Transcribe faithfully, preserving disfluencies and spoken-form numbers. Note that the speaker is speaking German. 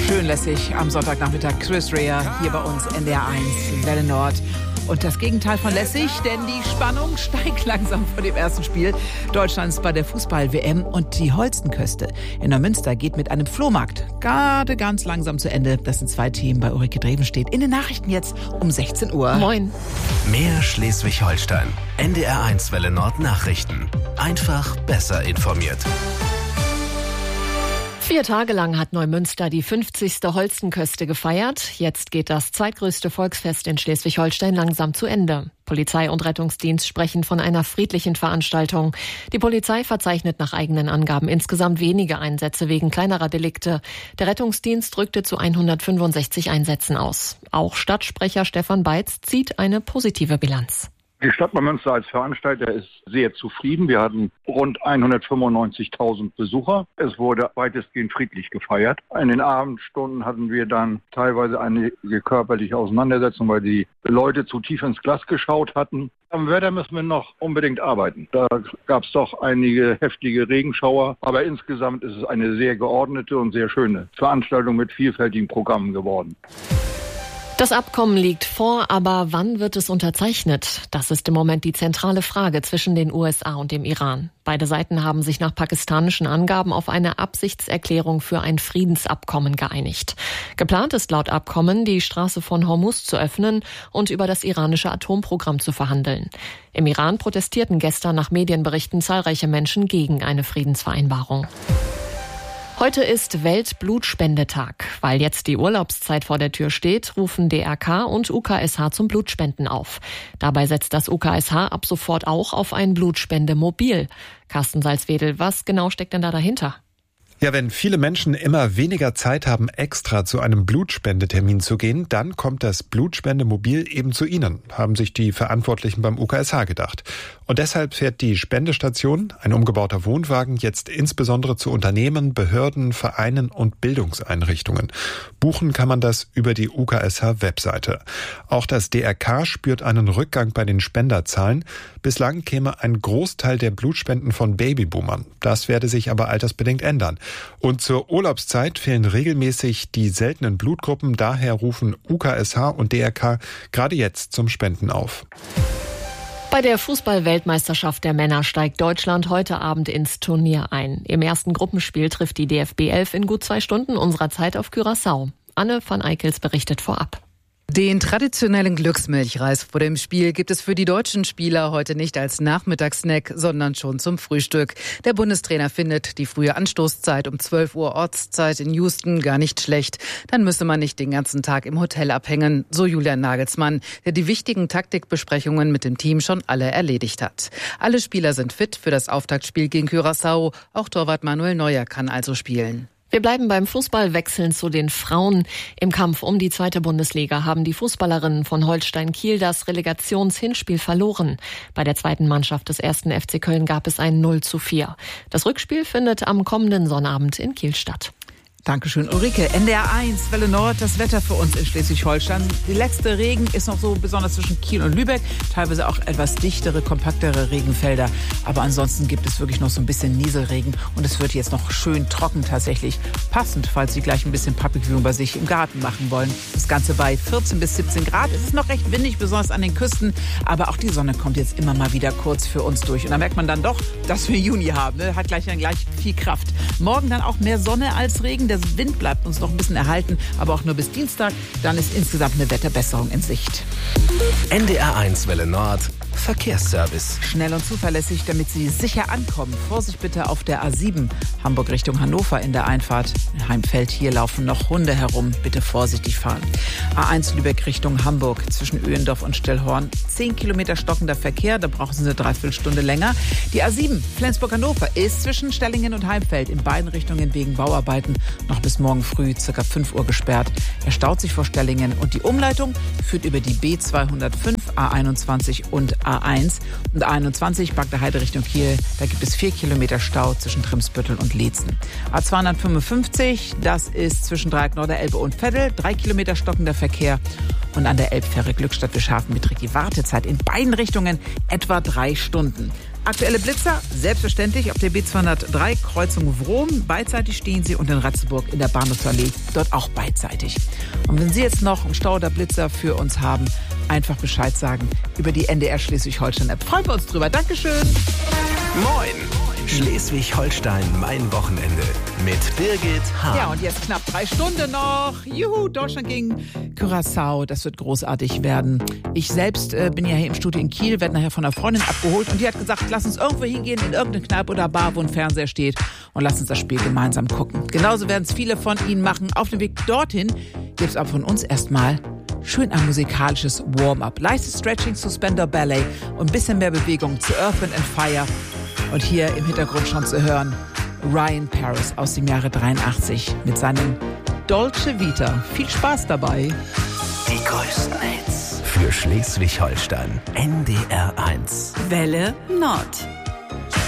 Schön lässig am Sonntagnachmittag. Chris Rea hier bei uns N D R eins, Welle Nord. Und das Gegenteil von lässig, denn die Spannung steigt langsam vor dem ersten Spiel Deutschlands bei der Fußball-W M. Und die Holstenküste in Neumünster geht mit einem Flohmarkt gerade ganz langsam zu Ende. Das sind zwei Themen bei Ulrike Drevenstedt. In den Nachrichten jetzt um sechzehn Uhr. Moin. Mehr Schleswig-Holstein. N D R eins Welle Nord Nachrichten. Einfach besser informiert. Vier Tage lang hat Neumünster die fünfzigste Holstenküste gefeiert. Jetzt geht das zweitgrößte Volksfest in Schleswig-Holstein langsam zu Ende. Polizei und Rettungsdienst sprechen von einer friedlichen Veranstaltung. Die Polizei verzeichnet nach eigenen Angaben insgesamt wenige Einsätze wegen kleinerer Delikte. Der Rettungsdienst rückte zu hundertfünfundsechzig Einsätzen aus. Auch Stadtsprecher Stefan Beitz zieht eine positive Bilanz. Die Stadt Neumünster als Veranstalter ist sehr zufrieden. Wir hatten rund hundertfünfundneunzigtausend Besucher. Es wurde weitestgehend friedlich gefeiert. In den Abendstunden hatten wir dann teilweise eine körperliche Auseinandersetzung, weil die Leute zu tief ins Glas geschaut hatten. Am Wetter müssen wir noch unbedingt arbeiten. Da gab es doch einige heftige Regenschauer. Aber insgesamt ist es eine sehr geordnete und sehr schöne Veranstaltung mit vielfältigen Programmen geworden. Das Abkommen liegt vor, aber wann wird es unterzeichnet? Das ist im Moment die zentrale Frage zwischen den U S A und dem Iran. Beide Seiten haben sich nach pakistanischen Angaben auf eine Absichtserklärung für ein Friedensabkommen geeinigt. Geplant ist laut Abkommen, die Straße von Hormuz zu öffnen und über das iranische Atomprogramm zu verhandeln. Im Iran protestierten gestern nach Medienberichten zahlreiche Menschen gegen eine Friedensvereinbarung. Heute ist Weltblutspendetag. Weil jetzt die Urlaubszeit vor der Tür steht, rufen D R K und U K S H zum Blutspenden auf. Dabei setzt das U K S H ab sofort auch auf ein Blutspendemobil. Carsten Salzwedel, was genau steckt denn da dahinter? Ja, wenn viele Menschen immer weniger Zeit haben, extra zu einem Blutspendetermin zu gehen, dann kommt das Blutspendemobil eben zu Ihnen, haben sich die Verantwortlichen beim U K S H gedacht. Und deshalb fährt die Spendestation, ein umgebauter Wohnwagen, jetzt insbesondere zu Unternehmen, Behörden, Vereinen und Bildungseinrichtungen. Buchen kann man das über die U K S H-Webseite. Auch das D R K spürt einen Rückgang bei den Spenderzahlen. Bislang käme ein Großteil der Blutspenden von Babyboomern. Das werde sich aber altersbedingt ändern. Und zur Urlaubszeit fehlen regelmäßig die seltenen Blutgruppen. Daher rufen U K S H und D R K gerade jetzt zum Spenden auf. Bei der Fußball-Weltmeisterschaft der Männer steigt Deutschland heute Abend ins Turnier ein. Im ersten Gruppenspiel trifft die D F B elf in gut zwei Stunden unserer Zeit auf Curaçao. Anne van Eickels berichtet vorab. Den traditionellen Glücksmilchreis vor dem Spiel gibt es für die deutschen Spieler heute nicht als Nachmittagssnack, sondern schon zum Frühstück. Der Bundestrainer findet die frühe Anstoßzeit um zwölf Uhr Ortszeit in Houston gar nicht schlecht. Dann müsse man nicht den ganzen Tag im Hotel abhängen, so Julian Nagelsmann, der die wichtigen Taktikbesprechungen mit dem Team schon alle erledigt hat. Alle Spieler sind fit für das Auftaktspiel gegen Curaçao. Auch Torwart Manuel Neuer kann also spielen. Wir bleiben beim Fußball, wechseln zu den Frauen. Im Kampf um die zweite Bundesliga haben die Fußballerinnen von Holstein Kiel das Relegationshinspiel verloren. Bei der zweiten Mannschaft des ersten F C Köln gab es ein null zu vier. Das Rückspiel findet am kommenden Sonnabend in Kiel statt. Dankeschön, Ulrike. N D R eins, Welle Nord, das Wetter für uns in Schleswig-Holstein. Die letzte Regen ist noch so besonders zwischen Kiel und Lübeck. Teilweise auch etwas dichtere, kompaktere Regenfelder. Aber ansonsten gibt es wirklich noch so ein bisschen Nieselregen. Und es wird jetzt noch schön trocken tatsächlich. Passend, falls Sie gleich ein bisschen Public Viewing bei sich im Garten machen wollen. Das Ganze bei vierzehn bis siebzehn Grad. Es ist noch recht windig, besonders an den Küsten. Aber auch die Sonne kommt jetzt immer mal wieder kurz für uns durch. Und da merkt man dann doch, dass wir Juni haben. Ne? Hat gleich, gleich viel Kraft. Morgen dann auch mehr Sonne als Regen. Der Wind bleibt uns noch ein bisschen erhalten, aber auch nur bis Dienstag. Dann ist insgesamt eine Wetterbesserung in Sicht. N D R eins Welle Nord Verkehrsservice. Schnell und zuverlässig, damit Sie sicher ankommen. Vorsicht bitte auf der A sieben, Hamburg Richtung Hannover in der Einfahrt. In Heimfeld, hier laufen noch Hunde herum. Bitte vorsichtig fahren. A eins Lübeck Richtung Hamburg zwischen Öhendorf und Stellhorn. zehn Kilometer stockender Verkehr, da brauchen Sie eine Dreiviertelstunde länger. Die A sieben Flensburg-Hannover ist zwischen Stellingen und Heimfeld in beiden Richtungen wegen Bauarbeiten noch bis morgen früh circa fünf Uhr gesperrt. Er staut sich vor Stellingen und die Umleitung führt über die B zweihundertfünf, A einundzwanzig und A eins. Und A einundzwanzig Bagda-Heide Richtung Kiel, da gibt es vier Kilometer Stau zwischen Trimsbüttel und Leetzen. A zweihundertfünfundfünfzig, das ist zwischen Dreieck Norderelbe und Veddel, drei Kilometer stockender Verkehr. Und an der Elbfähre Glückstadt-Bischofenbetrieb die Wartezeit in beiden Richtungen etwa drei Stunden. Aktuelle Blitzer, selbstverständlich auf der B zweihundertdrei Kreuzung Wrom. Beidseitig stehen sie und in Ratzeburg in der Bahnhofsallee, dort auch beidseitig. Und wenn Sie jetzt noch einen Stau oder Blitzer für uns haben, einfach Bescheid sagen über die N D R Schleswig-Holstein-App. Freuen wir uns drüber. Dankeschön. Moin! Schleswig-Holstein, mein Wochenende mit Birgit Hahn. Ja, und jetzt knapp drei Stunden noch. Juhu, Deutschland gegen Curaçao. Das wird großartig werden. Ich selbst äh, bin ja hier im Studio in Kiel, werde nachher von einer Freundin abgeholt. Und die hat gesagt, lass uns irgendwo hingehen, in irgendeine Kneipe oder Bar, wo ein Fernseher steht. Und lass uns das Spiel gemeinsam gucken. Genauso werden es viele von Ihnen machen. Auf dem Weg dorthin gibt es aber von uns erstmal schön ein musikalisches Warm-up. Leichtes Stretching, Suspender Ballet und ein bisschen mehr Bewegung zu Earth, Wind and Fire. Und hier im Hintergrund schon zu hören, Ryan Paris aus dem Jahre dreiundachtzig mit seinem Dolce Vita. Viel Spaß dabei. Die größten Hits für Schleswig-Holstein. N D R eins. Welle Nord.